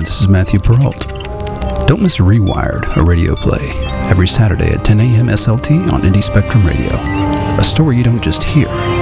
this is Matthew Perrault. Don't miss Rewired, a radio play, every Saturday at 10 a.m. SLT on Indie Spectrum Radio. A story you don't just hear,